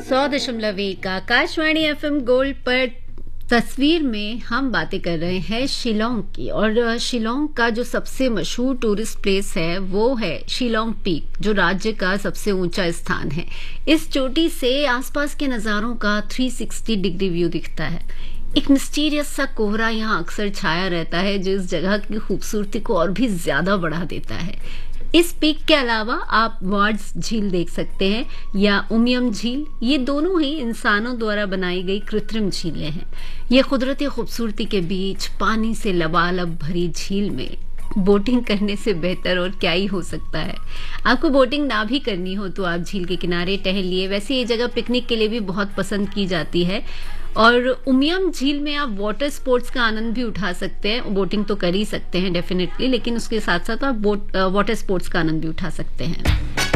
100.1 Akashvani FM gold पर तस्वीर में हम बातें कर रहे हैं शिलोंग की। और शिलोंग का जो सबसे मशहूर टूरिस्ट प्लेस है वो है शिलोंग पीक, जो राज्य का सबसे ऊंचा स्थान है। इस चोटी से आसपास के नज़ारों का 360 डिग्री व्यू दिखता है। एक मिस्टीरियस सा कोहरा यहाँ अक्सर छाया रहता है, जो इस जगह की खूबसूरती को और भी ज्यादा बढ़ा देता है। इस पीक के अलावा आप वार्ड्स झील देख सकते हैं या उमियम झील। ये दोनों ही इंसानों द्वारा बनाई गई कृत्रिम झीलें हैं। ये कुदरती खूबसूरती के बीच पानी से लबालब भरी झील में बोटिंग करने से बेहतर और क्या ही हो सकता है। आपको बोटिंग ना भी करनी हो तो आप झील के किनारे टहलिए। वैसे ये जगह पिकनिक के लिए भी बहुत पसंद की जाती है। और उमियम झील में आप वाटर स्पोर्ट्स का आनंद भी उठा सकते हैं। बोटिंग तो कर ही सकते हैं डेफिनेटली, लेकिन उसके साथ साथ आप वाटर स्पोर्ट्स का आनंद भी उठा सकते हैं।